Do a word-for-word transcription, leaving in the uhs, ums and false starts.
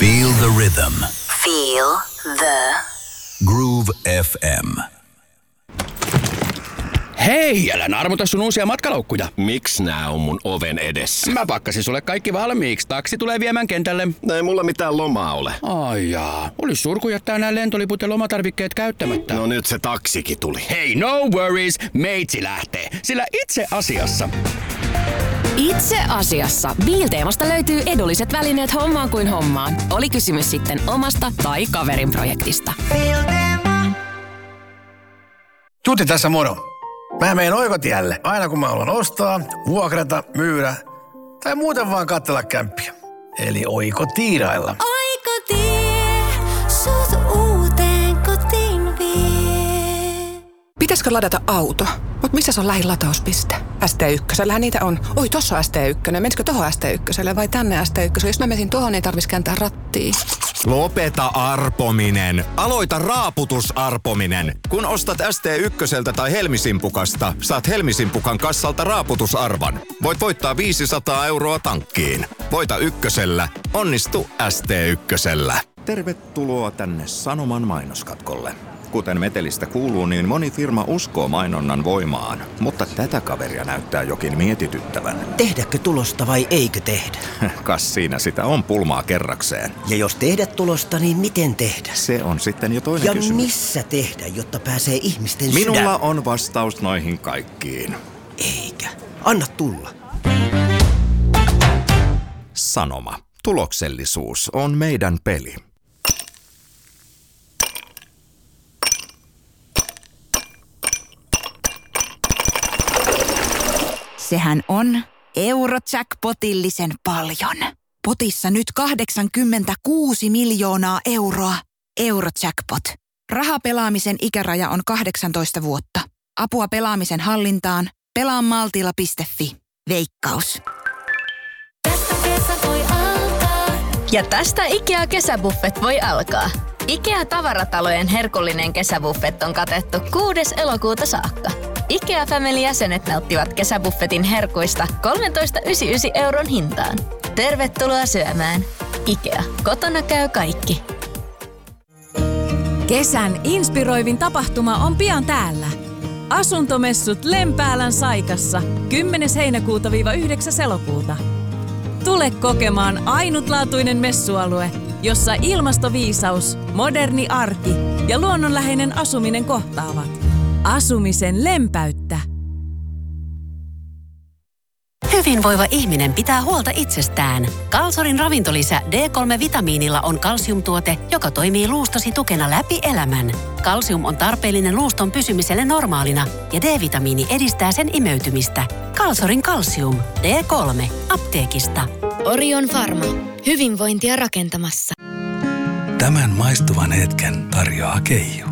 Feel the rhythm. Feel the Groove F M. Hei, älä narmuta sun uusia matkalaukkuja. Miks nää on mun oven edessä? Mä pakkasin sulle kaikki valmiiksi. Taksi tulee viemään kentälle. No ei mulla mitään lomaa ole. Ai jaa. Olis surku jättää nää lentoliput ja lomatarvikkeet käyttämättä. No nyt se taksikin tuli. Hei, no worries. Meitsi lähtee. Sillä itse asiassa... Itse asiassa Biilteemasta löytyy edulliset välineet hommaan kuin hommaan. Oli kysymys sitten omasta tai kaverin projektista. Tuti tässä moro. Mä menen Oikotielle aina kun mä haluan ostaa, vuokrata, myydä tai muuten vaan katsella kämppiä. Eli Oikotiirailla. Oikotie, sut uuteen kotiin vie. Pitäisikö ladata auto? Mut missä on lähin latauspiste? S T yksi, niitä on. Oi, tossa on S T yksi. Menisikö tohon S T yksi vai tänne S T yksi? Jos mä menisin tohon, ei tarvis kääntää rattia. Lopeta arpominen. Aloita raaputusarpominen. Kun ostat S T yksi tai Helmisimpukasta, saat Helmisimpukan kassalta raaputusarvan. Voit voittaa viisisataa euroa tankkiin. Voita ykkösellä. Onnistu S T ykkösellä. Tervetuloa tänne Sanoman mainoskatkolle. Kuten metelistä kuuluu, niin moni firma uskoo mainonnan voimaan, mutta tätä kaveria näyttää jokin mietityttävän. Tehdäkö tulosta vai eikö tehdä? Kas siinä sitä on pulmaa kerrakseen. Ja jos tehdä tulosta, niin miten tehdä? Se on sitten jo toinen ja kysymys. Ja missä tehdä, jotta pääsee ihmisten Minulla sydän? on vastaus noihin kaikkiin. Eikä. Anna tulla. Sanoma. Tuloksellisuus on meidän peli. Sehän on Eurojackpotillisen paljon. Potissa nyt kahdeksankymmentäkuusi miljoonaa euroa. Eurojackpot. Rahapelaamisen ikäraja on kahdeksantoista vuotta. Apua pelaamisen hallintaan. pelaa maltilla piste fi. Veikkaus. Tästä kesä voi alkaa. Ja tästä IKEA-kesäbuffet voi alkaa. IKEA-tavaratalojen herkullinen kesäbuffet on katettu kuudes elokuuta saakka. IKEA Family-jäsenet nauttivat kesäbuffetin herkuista kolmetoista pilkku yhdeksänkymmentäyhdeksän euron hintaan. Tervetuloa syömään. IKEA. Kotona käy kaikki. Kesän inspiroivin tapahtuma on pian täällä. Asuntomessut Lempäälän Saikassa kymmenes heinäkuuta - yhdeksäs elokuuta. Tule kokemaan ainutlaatuinen messualue, jossa ilmastoviisaus, moderni arki ja luonnonläheinen asuminen kohtaavat. Asumisen lempäyttä. Hyvinvoiva ihminen pitää huolta itsestään. Kalsorin ravintolisä D kolme -vitamiinilla on kalsiumtuote, joka toimii luustosi tukena läpi elämän. Kalsium on tarpeellinen luuston pysymiselle normaalina ja D-vitamiini edistää sen imeytymistä. Kalsorin kalsium. D kolme. Apteekista. Orion Pharma. Hyvinvointia rakentamassa. Tämän maistuvan hetken tarjoaa Keijo.